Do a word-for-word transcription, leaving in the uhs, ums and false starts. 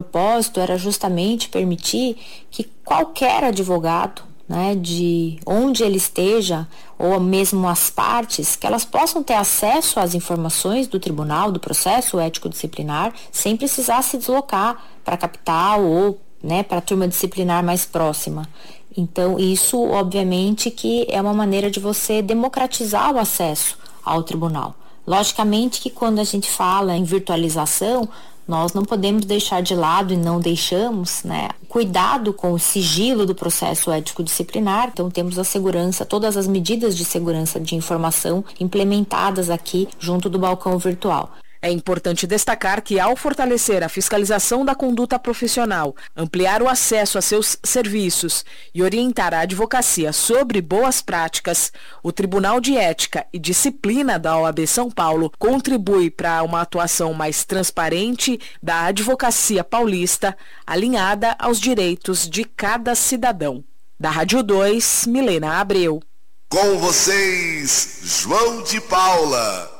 propósito era justamente permitir que qualquer advogado, né, de onde ele esteja, ou mesmo as partes, que elas possam ter acesso às informações do tribunal, do processo ético-disciplinar, sem precisar se deslocar para a capital ou, né, para a turma disciplinar mais próxima. Então, isso, obviamente, que é uma maneira de você democratizar o acesso ao tribunal. Logicamente que quando a gente fala em virtualização, nós não podemos deixar de lado e não deixamos, né, cuidado com o sigilo do processo ético-disciplinar. Então temos a segurança, todas as medidas de segurança de informação implementadas aqui junto do balcão virtual. É importante destacar que, ao fortalecer a fiscalização da conduta profissional, ampliar o acesso a seus serviços e orientar a advocacia sobre boas práticas, o Tribunal de Ética e Disciplina da O A B São Paulo contribui para uma atuação mais transparente da advocacia paulista, alinhada aos direitos de cada cidadão. Da Rádio dois, Milena Abreu. Com vocês, João de Paula.